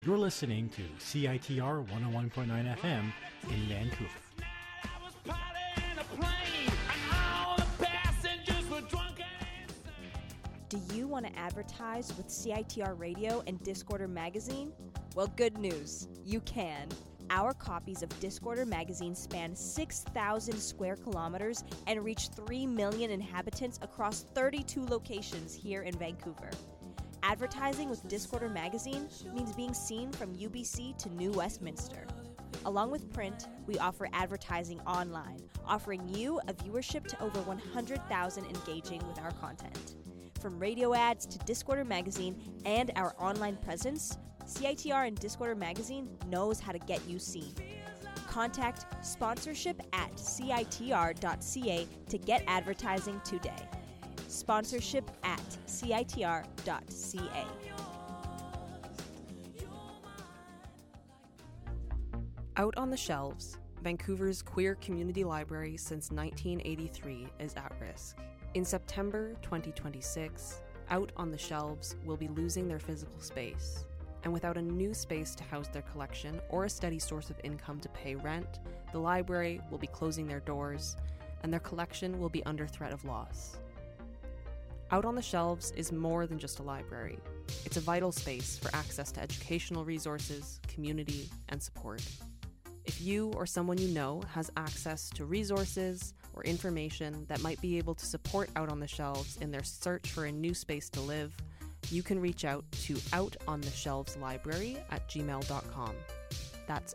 You're listening to CITR 101.9 FM in Vancouver. Do you want to advertise with CITR Radio and Discorder Magazine? Well, good news. You can. Our copies of Discorder Magazine span 6,000 square kilometers and reach 3 million inhabitants across 32 locations here in Vancouver. Advertising with Discorder Magazine means being seen from UBC to New Westminster. Along with print, we offer advertising online, offering you a viewership to over 100,000 engaging with our content. From radio ads to Discorder Magazine and our online presence, CITR and Discorder Magazine knows how to get you seen. Contact sponsorship at citr.ca to get advertising today. Sponsorship at citr.ca. Out on the Shelves, Vancouver's queer community library since 1983 is at risk. In September 2026, Out on the Shelves will be losing their physical space. And without a new space to house their collection or a steady source of income to pay rent, the library will be closing their doors and their collection will be under threat of loss. Out on the Shelves is more than just a library. It's a vital space for access to educational resources, community, and support. If you or someone you know has access to resources or information that might be able to support Out on the Shelves in their search for a new space to live, you can reach out to outontheshelveslibrary@gmail.com. That's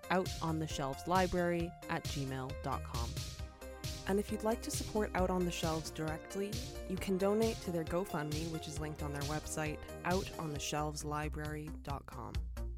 outontheshelveslibrary@gmail.com. And if you'd like to support Out on the Shelves directly, you can donate to their GoFundMe, which is linked on their website, outontheshelveslibrary.com.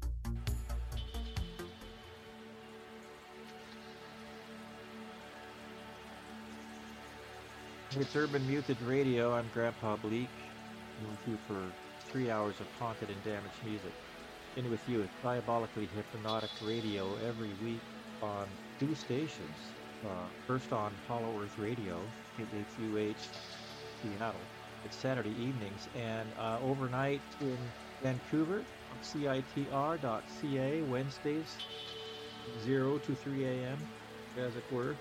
It's Urban Muted Radio. I'm Grandpa Bleak. I'm with you for 3 hours of haunted and damaged music. In with you at Diabolically Hypnotic Radio every week on two stations. First on Hollow Earth Radio, KHUH Seattle. It's Saturday evenings, and overnight in Vancouver on CITR.ca, Wednesdays, 0 to 3 a.m., as it were.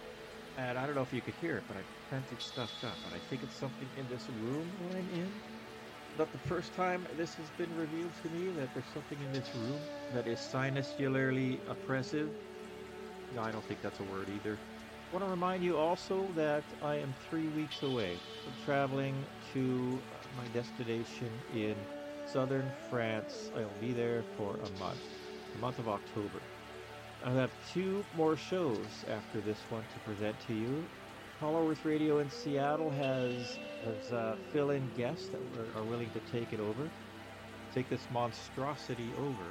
And I don't know if you could hear it, but I printed stuff up, and I think it's something in this room that I'm in. Not the first time this has been revealed to me, that there's something in this room that is sinuscularly oppressive. No, I don't think that's a word either. I want to remind you also that I am 3 weeks away from traveling to my destination in southern France. I'll be there for a month, the month of October. I'll have 2 more shows after this one to present to you. Hollow Earth Radio in Seattle has fill-in guests that are willing to take this monstrosity over.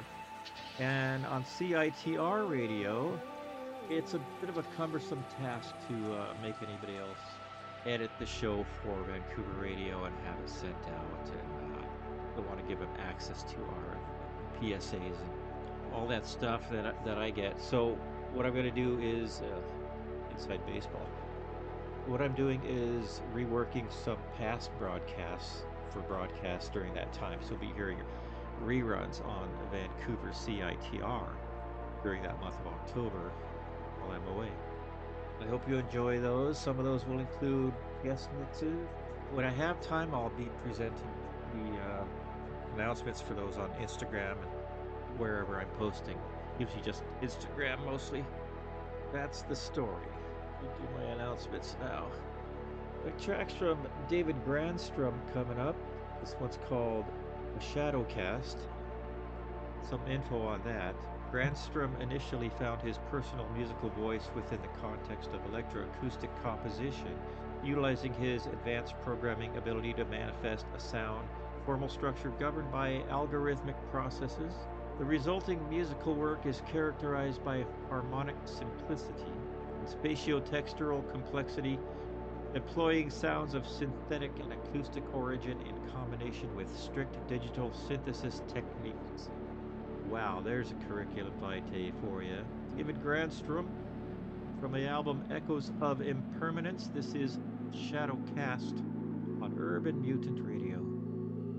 And on CITR Radio, it's a bit of a cumbersome task to make anybody else edit the show for Vancouver Radio and have it sent out. And I want to give them access to our PSAs and all that stuff that I get. So what I'm going to do is inside baseball. What I'm doing is reworking some past broadcasts for broadcasts during that time. So we'll be hearing reruns on Vancouver CITR during that month of October while I'm away. I hope you enjoy those. Some of those will include guest mixes. When I have time, I'll be presenting the announcements for those on Instagram and wherever I'm posting. Usually just Instagram mostly. That's the story. I'll do my announcements now. The tracks from David Grandstrom coming up. This one's called A Shadowcast. Some info on that. Grandstrom initially found his personal musical voice within the context of electroacoustic composition, utilizing his advanced programming ability to manifest a sound, formal structure governed by algorithmic processes. The resulting musical work is characterized by harmonic simplicity, spatiotextural complexity, employing sounds of synthetic and acoustic origin in combination with strict digital synthesis techniques. Wow, there's a curriculum vitae for you. David Grandstrom from the album Echoes of Impermanence. This is Shadowcast on Urban Mutant Radio.